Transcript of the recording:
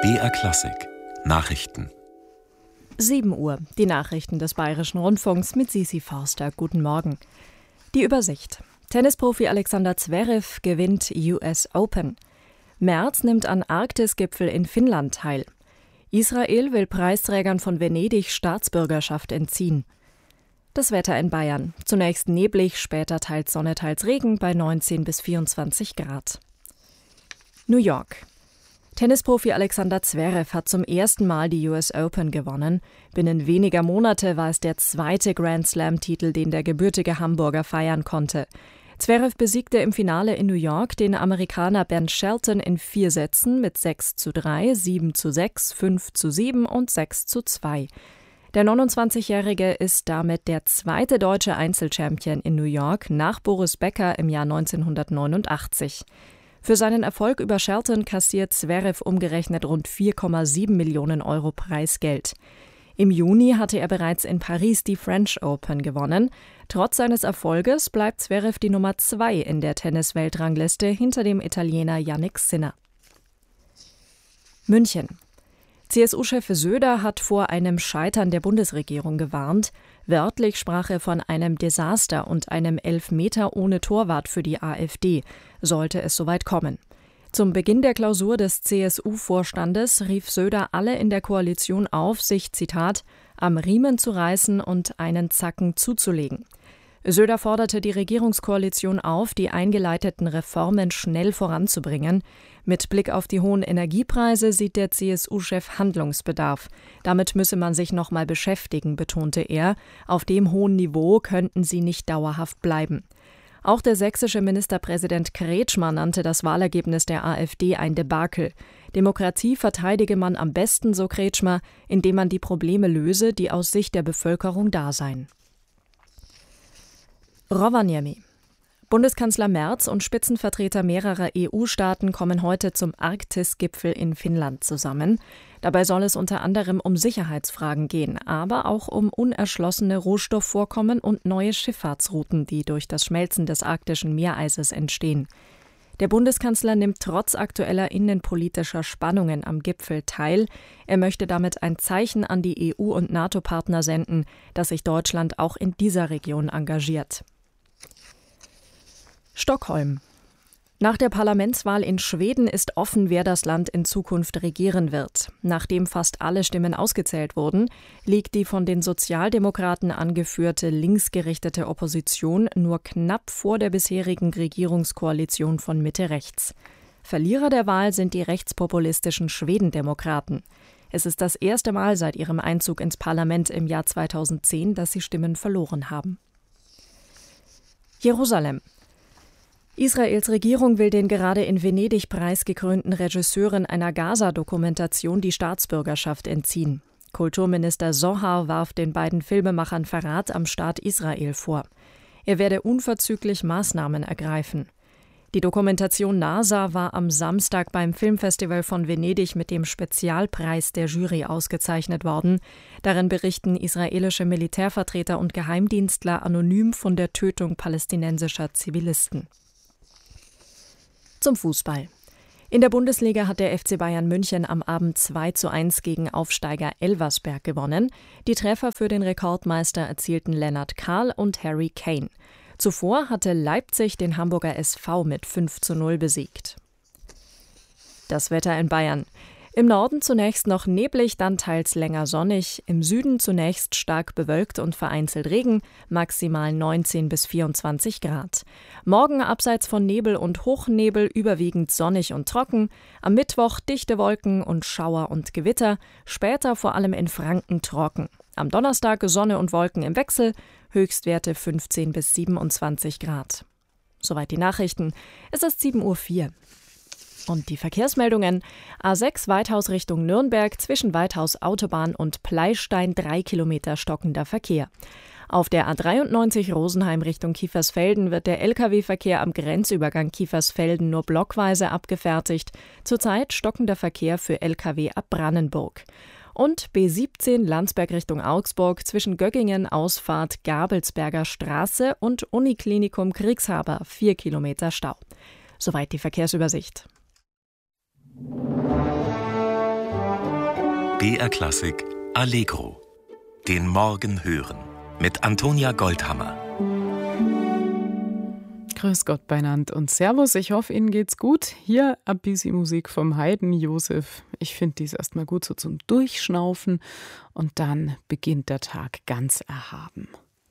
BR Klassik Nachrichten. 7 Uhr, die Nachrichten des Bayerischen Rundfunks mit Sisi Forster. Guten Morgen. Die Übersicht. Tennisprofi Alexander Zverev gewinnt US Open. Merz nimmt an Arktis-Gipfel in Finnland teil. Israel will Preisträgern von Venedig Staatsbürgerschaft entziehen. Das Wetter in Bayern. Zunächst neblig, später teils Sonne, teils Regen bei 19 bis 24 Grad. New York. Tennisprofi Alexander Zverev hat zum ersten Mal die US Open gewonnen. Binnen weniger Monate war es der zweite Grand-Slam-Titel, den der gebürtige Hamburger feiern konnte. Zverev besiegte im Finale in New York den Amerikaner Ben Shelton in 4 Sätzen mit 6:3, 7:6, 5:7 und 6:2. Der 29-Jährige ist damit der zweite deutsche Einzelchampion in New York nach Boris Becker im Jahr 1989. Für seinen Erfolg über Shelton kassiert Zverev umgerechnet rund 4,7 Millionen Euro Preisgeld. Im Juni hatte er bereits in Paris die French Open gewonnen. Trotz seines Erfolges bleibt Zverev die Nummer 2 in der Tennis-Weltrangliste hinter dem Italiener Jannik Sinner. München. CSU-Chef Söder hat vor einem Scheitern der Bundesregierung gewarnt. Wörtlich sprach er von einem Desaster und einem Elfmeter ohne Torwart für die AfD, sollte es soweit kommen. Zum Beginn der Klausur des CSU-Vorstandes rief Söder alle in der Koalition auf, sich, Zitat, am Riemen zu reißen und einen Zacken zuzulegen. Söder forderte die Regierungskoalition auf, die eingeleiteten Reformen schnell voranzubringen. Mit Blick auf die hohen Energiepreise sieht der CSU-Chef Handlungsbedarf. Damit müsse man sich noch mal beschäftigen, betonte er. Auf dem hohen Niveau könnten sie nicht dauerhaft bleiben. Auch der sächsische Ministerpräsident Kretschmer nannte das Wahlergebnis der AfD ein Debakel. Demokratie verteidige man am besten, so Kretschmer, indem man die Probleme löse, die aus Sicht der Bevölkerung da seien. Rovaniemi. Bundeskanzler Merz und Spitzenvertreter mehrerer EU-Staaten kommen heute zum Arktis-Gipfel in Finnland zusammen. Dabei soll es unter anderem um Sicherheitsfragen gehen, aber auch um unerschlossene Rohstoffvorkommen und neue Schifffahrtsrouten, die durch das Schmelzen des arktischen Meereises entstehen. Der Bundeskanzler nimmt trotz aktueller innenpolitischer Spannungen am Gipfel teil. Er möchte damit ein Zeichen an die EU- und NATO-Partner senden, dass sich Deutschland auch in dieser Region engagiert. Stockholm. Nach der Parlamentswahl in Schweden ist offen, wer das Land in Zukunft regieren wird. Nachdem fast alle Stimmen ausgezählt wurden, liegt die von den Sozialdemokraten angeführte linksgerichtete Opposition nur knapp vor der bisherigen Regierungskoalition von Mitte-Rechts. Verlierer der Wahl sind die rechtspopulistischen Schwedendemokraten. Es ist das erste Mal seit ihrem Einzug ins Parlament im Jahr 2010, dass sie Stimmen verloren haben. Jerusalem. Israels Regierung will den gerade in Venedig preisgekrönten Regisseuren einer Gaza-Dokumentation die Staatsbürgerschaft entziehen. Kulturminister Zohar warf den beiden Filmemachern Verrat am Staat Israel vor. Er werde unverzüglich Maßnahmen ergreifen. Die Dokumentation NASA war am Samstag beim Filmfestival von Venedig mit dem Spezialpreis der Jury ausgezeichnet worden. Darin berichten israelische Militärvertreter und Geheimdienstler anonym von der Tötung palästinensischer Zivilisten. Zum Fußball. In der Bundesliga hat der FC Bayern München am Abend 2:1 gegen Aufsteiger Elversberg gewonnen. Die Treffer für den Rekordmeister erzielten Lennart Kahl und Harry Kane. Zuvor hatte Leipzig den Hamburger SV mit 5:0 besiegt. Das Wetter in Bayern. Im Norden zunächst noch neblig, dann teils länger sonnig. Im Süden zunächst stark bewölkt und vereinzelt Regen, maximal 19 bis 24 Grad. Morgen abseits von Nebel und Hochnebel überwiegend sonnig und trocken. Am Mittwoch dichte Wolken und Schauer und Gewitter, später vor allem in Franken trocken. Am Donnerstag Sonne und Wolken im Wechsel, Höchstwerte 15 bis 27 Grad. Soweit die Nachrichten. Es ist 7:04 Uhr. Und die Verkehrsmeldungen: A6 Weithaus Richtung Nürnberg, zwischen Weithaus Autobahn und Pleistein 3 Kilometer stockender Verkehr. Auf der A93 Rosenheim Richtung Kiefersfelden wird der Lkw-Verkehr am Grenzübergang Kiefersfelden nur blockweise abgefertigt. Zurzeit stockender Verkehr für Lkw ab Brannenburg. Und B17 Landsberg Richtung Augsburg zwischen Göggingen Ausfahrt Gabelsberger Straße und Uniklinikum Kriegshaber 4 Kilometer Stau. Soweit die Verkehrsübersicht. BR Klassik Allegro. Den Morgen hören mit Antonia Goldhammer. Grüß Gott beinand und Servus, ich hoffe, Ihnen geht's gut. Hier ein bisschen Musik vom Haydn Josef. Ich finde dies erstmal gut so zum Durchschnaufen und dann beginnt der Tag ganz erhaben.